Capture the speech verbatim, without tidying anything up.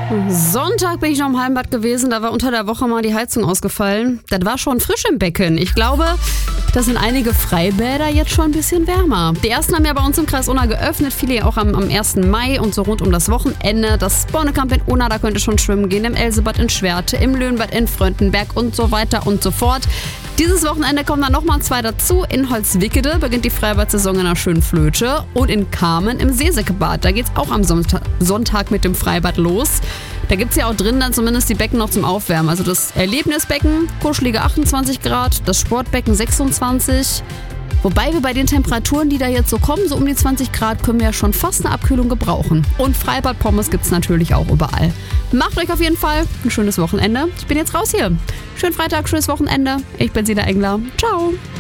Sonntag bin ich noch im Hallenbad gewesen, da war unter der Woche mal die Heizung ausgefallen. Das war schon frisch im Becken. Ich glaube, da sind einige Freibäder jetzt schon ein bisschen wärmer. Die ersten haben ja bei uns im Kreis Unna geöffnet, viele ja auch am, am ersten Mai und so rund um das Wochenende. Das Spornecamp in Unna, da könnt ihr schon schwimmen gehen, im Elsebad in Schwerte, im Löhnbad in Fröndenberg und so weiter und so fort. Dieses Wochenende kommen dann nochmal zwei dazu. In Holzwickede beginnt die Freibad-Saison in der Schönflöte und in Kamen im Seesäckebad. Da geht's auch am Sonntag mit dem Freibad los. Da gibt's ja auch drin dann zumindest die Becken noch zum Aufwärmen. Also das Erlebnisbecken, kuschelige achtundzwanzig Grad, das Sportbecken sechsundzwanzig. Wobei wir bei den Temperaturen, die da jetzt so kommen, so um die zwanzig Grad, können wir ja schon fast eine Abkühlung gebrauchen. Und Freibad-Pommes gibt's natürlich auch überall. Macht euch auf jeden Fall ein schönes Wochenende. Ich bin jetzt raus hier. Schönen Freitag, schönes Wochenende. Ich bin Sina Engler. Ciao.